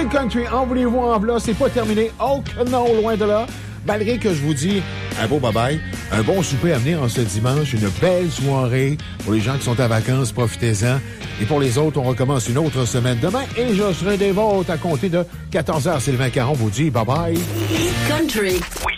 King Country, en voulez-vous en v'là, c'est pas terminé. Oh que non, loin de là. Malgré que je vous dis un beau bye-bye, un bon souper à venir en ce dimanche, une belle soirée. Pour les gens qui sont en vacances, profitez-en. Et pour les autres, on recommence une autre semaine demain et je serai des vôtres à compter de 14h. Sylvain Caron vous dit bye-bye. Country. Oui.